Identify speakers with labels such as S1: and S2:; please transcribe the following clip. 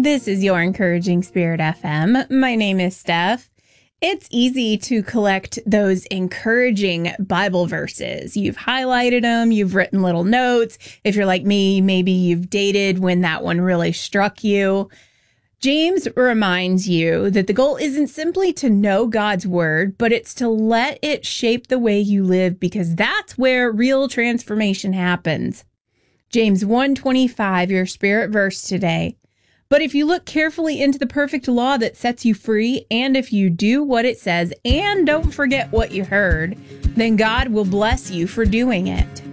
S1: This is your Encouraging Spirit FM. My name is Steph. It's easy to collect those encouraging Bible verses. You've highlighted them, you've written little notes. If you're like me, maybe you've dated when that one really struck you. James reminds you that the goal isn't simply to know God's word, but it's to let it shape the way you live, because that's where real transformation happens. James 1:25, your spirit verse today. But if you look carefully into the perfect law that sets you free, and if you do what it says and don't forget what you heard, then God will bless you for doing it.